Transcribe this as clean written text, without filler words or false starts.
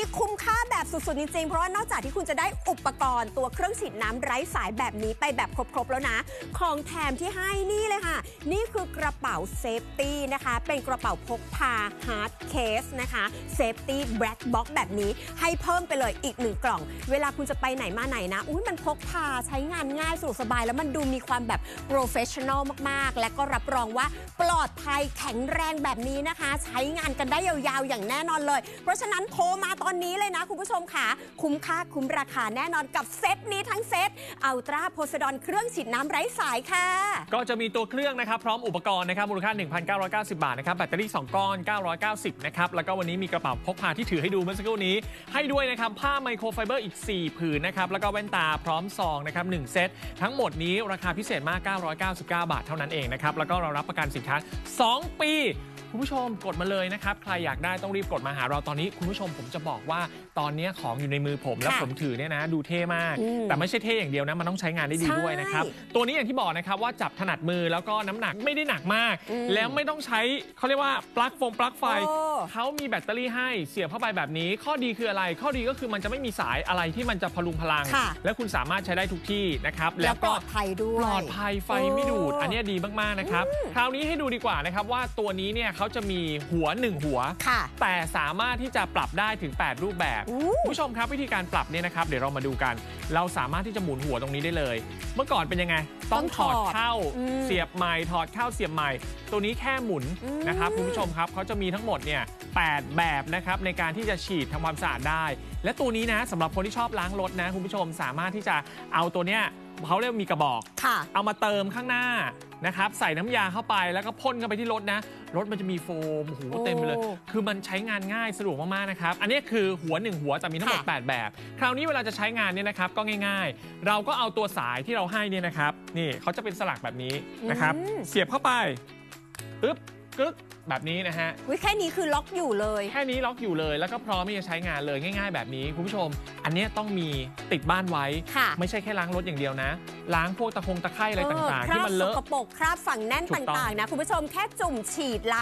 คุ้มค่าแบบสุดๆจริงๆเพราะว่านอกจากที่คุณจะได้อุปกรณ์ตัวเครื่องฉีดน้ำไร้สายแบบนี้ไปแบบครบๆแล้วนะของแถมที่ให้นี่เลยค่ะนี่คือกระเป๋าเซฟตี้นะคะเป็นกระเป๋าพกพาฮาร์ดเคสนะคะเซฟตี้แบล็คบ็อกแบบนี้ให้เพิ่มไปเลยอีก1กล่องเวลาคุณจะไปไหนมาไหนนะมันพกพาใช้งานง่ายสะดวกสบายแล้วมันดูมีความแบบโปรเฟชชั่นอลมากๆและก็รับรองว่าปลอดภัยแข็งแรงแบบนี้นะคะใช้งานกันได้ยาวๆอย่างแน่นอนเลยเพราะฉะนั้นโทรมาตอนนี้เลยนะคุณผู้ชมค่ะคุ้มค่าคุ้มราคาแน่นอนกับเซตนี้ทั้งเซตอัลตราโพไซดอนเครื่องฉีดน้ำไร้สายค่ะก็จะมีตัวเครื่องนะครับพร้อมอุปกรณ์นะครับมูลค่า 1,990 บาทนะครับแบตเตอรี่2ก้อน990นะครับแล้วก็วันนี้มีกระเป๋าพกพาที่ถือให้ดูเมื่อสักครู่นี้ให้ด้วยนะครับผ้าไมโครไฟเบอร์อีก4ผืนนะครับแล้วก็แว่นตาพร้อมซองนะครับ1เซตทั้งหมดนี้ราคาพิเศษมาก999 บาทเท่านั้นเองนะครับแล้วก็เรารับประกันสินค้า2 ปีคุณผู้ชมกดมาเลยนะครับใครอยากได้ต้องรีบกดมาหาเราตอนนี้คุณผู้ชมผมจะบอกว่าตอนนี้ของอยู่ในมือผมแล้วผมถือเนี่ยนะดูเท่มากแต่ไม่ใช่เท่อย่างเดียวนะมันต้องใช้งานได้ดีด้วยนะครับตัวนี้อย่างที่บอกนะครับว่าจับถนัดมือแล้วก็น้ำหนักไม่ได้หนักมากแล้วไม่ต้องใช้เขาเรียกว่าปลั๊กไฟเขามีแบตเตอรี่ให้เสียบเข้าไปแบบนี้ข้อดีคืออะไรข้อดีก็คือมันจะไม่มีสายอะไรที่มันจะพลุงพลังและคุณสามารถใช้ได้ทุกที่นะครับแล้วก็ปลอดภัยด้วยปลอดภัยไฟไม่ดูดอันนี้ดีมากๆนะครับคราวนี้ให้ดูดีกว่านะครับว่าตัวนี้เนี่ยเขาจะมีหัว1หัวแต่สามารถที่จะปรับได้ถึง8รูปแบบคุณผู้ชมครับวิธีการปรับเนี่ยนะครับเดี๋ยวเรามาดูกันเราสามารถที่จะหมุนหัวตรงนี้ได้เลยเมื่อก่อนเป็นยังไงต้องถอดเข้าเสียบใหม่ถอดเข้าเสียบใหม่ตัวนี้แค่หมุนนะครับคุณผู้ชมครับเขาจะมีทั้งหมดเนี่ย8แบบนะครับในการที่จะฉีดทำความสะอาดได้และตัวนี้นะสำหรับคนที่ชอบล้างรถนะคุณผู้ชมสามารถที่จะเอาตัวเนี้ยเขาเรียกมีกระบอกเอามาเติมข้างหน้านะครับใส่น้ำยาเข้าไปแล้วก็พ่นเข้าไปที่รถนะรถมันจะมีโฟมโอ้โหเต็มไปเลยคือมันใช้งานง่ายสะดวกมากๆนะครับอันนี้คือหัว1หัวจะมีทั้งหมด8แบบคราวนี้เวลาจะใช้งานเนี่ยนะครับก็ง่ายๆเราก็เอาตัวสายที่เราให้เนี่ยนะครับนี่เขาจะเป็นสลักแบบนี้นะครับเสียบเข้าไปปึ๊บกึ๊กแบบนี้นะฮะแค่นี้คือล็อกอยู่เลยแค่นี้ล็อกอยู่เลยแล้วก็พร้อมที่จะใช้งานเลยง่ายๆแบบนี้คุณผู้ชมอันนี้ต้องมีติดบ้านไว้ไม่ใช่แค่ล้างรถอย่างเดียวนะล้างพวกตะไคร้อะไรต่างๆที่มันเลอะคราบสกปรกคราบฝังแน่นต่างๆนะคุณผู้ชมแค่จุ่มฉีด